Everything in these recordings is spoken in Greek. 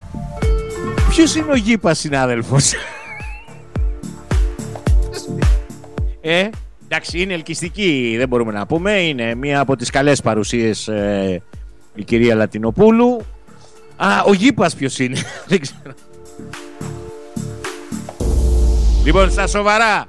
Ποιος είναι ο Γήπας συνάδελφος? Εντάξει, είναι ελκυστική, δεν μπορούμε να πούμε. Είναι μία από τις καλές παρουσίες η κυρία Λατινοπούλου. Ο Γήπας ποιος είναι? Δεν ξέρω. Λοιπόν, στα σοβαρά,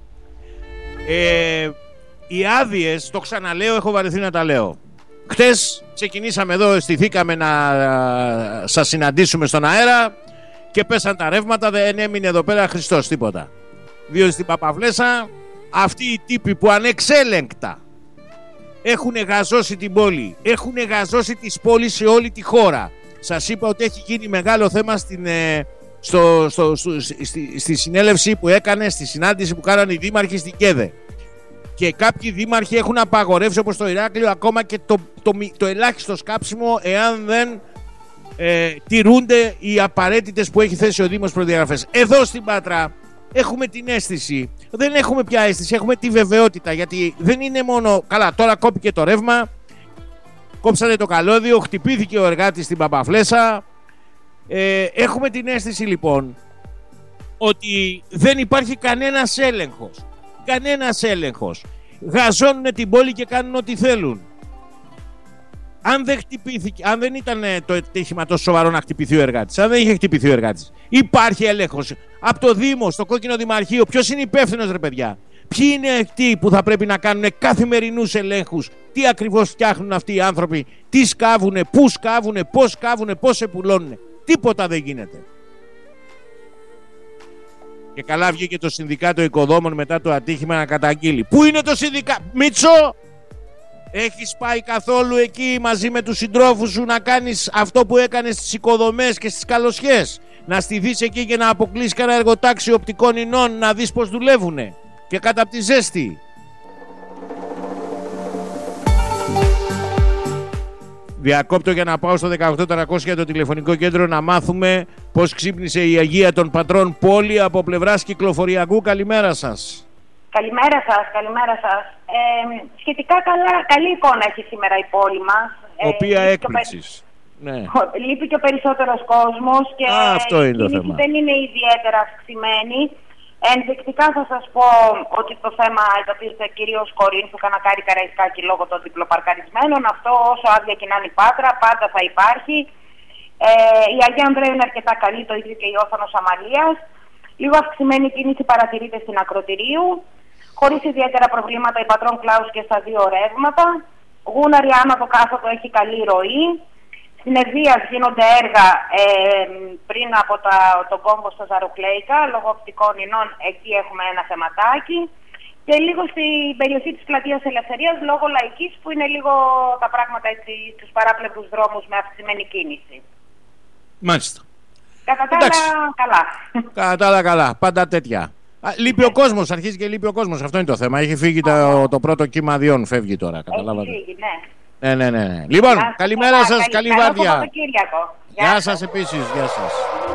οι άδειες, το ξαναλέω, έχω βαρεθεί να τα λέω. Χτες ξεκινήσαμε εδώ, στηθήκαμε να σας συναντήσουμε στον αέρα και πέσαν τα ρεύματα, δεν έμεινε εδώ πέρα Χριστός τίποτα. Διότι στην Παπαβλέσα αυτοί οι τύποι που ανεξέλεγκτα έχουν γαζώσει την πόλη, έχουν γαζώσει τις πόλεις σε όλη τη χώρα. Σας είπα ότι έχει γίνει μεγάλο θέμα στη συνέλευση που έκανε, στη συνάντηση που κάνανε οι δήμαρχοι στην ΚΕΔΕ. Και κάποιοι δήμαρχοι έχουν απαγορεύσει, όπως το Ηράκλειο, ακόμα και το ελάχιστο σκάψιμο, εάν δεν τηρούνται οι απαραίτητες που έχει θέσει ο Δήμος προδιαγραφές. Εδώ στην Πάτρα έχουμε την αίσθηση, δεν έχουμε πια αίσθηση, έχουμε τη βεβαιότητα, γιατί δεν είναι μόνο, καλά τώρα κόπηκε το ρεύμα, κόψανε το καλώδιο, χτυπήθηκε ο εργάτης στην Παπαφλέσα. Έχουμε την αίσθηση λοιπόν ότι δεν υπάρχει κανένας έλεγχος. Κανένας έλεγχος. Γαζώνουν την πόλη και κάνουν ό,τι θέλουν. Αν δεν ήταν το ατύχημα τόσο σοβαρό να χτυπηθεί ο εργάτης, αν δεν είχε χτυπηθεί ο εργάτης, υπάρχει έλεγχος από το Δήμο, στο κόκκινο Δημαρχείο. Ποιος είναι υπεύθυνος, ρε παιδιά? Ποιοι είναι αυτοί που θα πρέπει να κάνουν καθημερινούς ελέγχους? Τι ακριβώς φτιάχνουν αυτοί οι άνθρωποι? Τι σκάβουνε, πού σκάβουνε, πώς σκάβουνε, πώς επουλώνουνε? Τίποτα δεν γίνεται. Και καλά βγήκε το Συνδικάτο Οικοδόμων μετά το ατύχημα να καταγγείλει. Πού είναι το Συνδικάτο? Μίτσο, έχεις πάει καθόλου εκεί μαζί με τους συντρόφους σου να κάνεις αυτό που έκανες στις οικοδομές και στις καλοσιές? Να στηθείς εκεί και να αποκλείσεις κανένα εργοτάξιο οπτικών ινών, να δεις πως δουλεύουνε και κάτω από τη ζέστη? Διακόπτω για να πάω στο 18400 για το τηλεφωνικό κέντρο να μάθουμε πώς ξύπνησε η Αγία των Πατρών πόλη από πλευράς κυκλοφοριακού. Καλημέρα σας. Καλημέρα σας, καλημέρα σας. Σχετικά καλή εικόνα έχει σήμερα η πόλη μας. Οποία έκπληξης. Ναι. Λείπει και ο περισσότερος κόσμος και αυτό είναι το θέμα. Δεν είναι ιδιαίτερα αυξημένη. Ενδεικτικά θα σας πω ότι το θέμα εντοπίζεται κυρίως Κορίνθου, Κανακάρι, Καραϊσκάκη λόγω των διπλοπαρκαρισμένων. Αυτό όσο άδεια και να είναι η Πάτρα, πάντα θα υπάρχει. Η Αγία Ανδρέου είναι αρκετά καλή, το ίδιο και η Όθωνος Αμαλίας. Λίγο αυξημένη κίνηση παρατηρείται στην Ακροτηρίου. Χωρίς ιδιαίτερα προβλήματα η Πατρών Κλάους και στα δύο ρεύματα. Γούναρη άνοδο κάθοδο έχει καλή ροή. Στην Ευβίας γίνονται έργα πριν από τον κόμβο στα Ζαρουκλέικα, λόγω οπτικών ινών, εκεί έχουμε ένα θεματάκι. Και λίγο στην περιοχή της Πλατείας Ελευθερίας, λόγω Λαϊκής, που είναι λίγο τα πράγματα έτσι στους παράπλευρους δρόμους με αυξημένη κίνηση. Μάλιστα. Κατά τα άλλα, καλά. Κατά τα άλλα, καλά. Πάντα τέτοια. Λείπει ο κόσμος, αρχίζει και λείπει ο κόσμος. Αυτό είναι το θέμα. Έχει φύγει το πρώτο κύμα αδειών, φεύγει τώρα. Καταλάβατε. Έχει φύγει, ναι. Ναι. Λοιπόν, καλημέρα σας, καλή βάρδια. Γεια σας επίσης, γεια σας.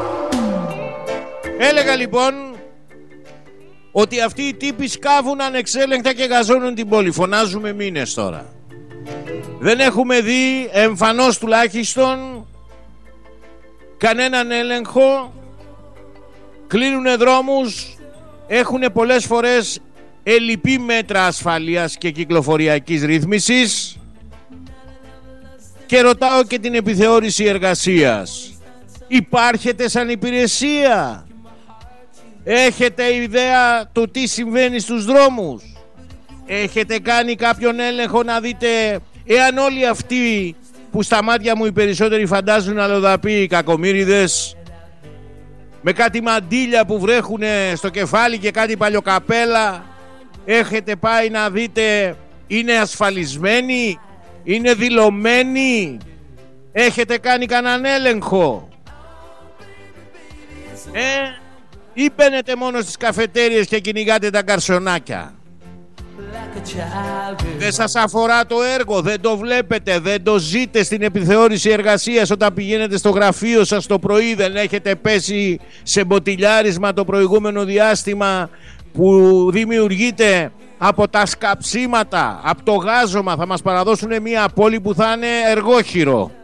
Έλεγα λοιπόν ότι αυτοί οι τύποι σκάβουν ανεξέλεγκτα και γαζώνουν την πόλη. Φωνάζουμε μήνες τώρα. Δεν έχουμε δει εμφανώς τουλάχιστον κανέναν έλεγχο. Κλείνουνε δρόμους. Έχουν πολλές φορές ελλειπή μέτρα ασφαλείας και κυκλοφοριακής ρύθμισης. Και ρωτάω και την επιθεώρηση εργασίας. Υπάρχετε σαν υπηρεσία? Έχετε ιδέα του τι συμβαίνει στους δρόμους? Έχετε κάνει κάποιον έλεγχο να δείτε εάν όλοι αυτοί που στα μάτια μου οι περισσότεροι φαντάζουν αλλοδαποί, οι κακομοίριδες, με κάτι μαντίλια που βρέχουνε στο κεφάλι και κάτι παλιοκαπέλα, έχετε πάει να δείτε είναι ασφαλισμένοι? Είναι δηλωμένοι? Έχετε κάνει κανέναν έλεγχο? Ή μπαίνετε μόνο στις καφετέριες και κυνηγάτε τα καρσονάκια? Δεν σας αφορά το έργο, δεν το βλέπετε, δεν το ζείτε στην επιθεώρηση εργασίας? Όταν πηγαίνετε στο γραφείο σας το πρωί, δεν έχετε πέσει σε μποτιλιάρισμα το προηγούμενο διάστημα που δημιουργείται από τα σκαψίματα, από το γάζωμα? Θα μας παραδώσουν μια πόλη που θα είναι εργόχειρο.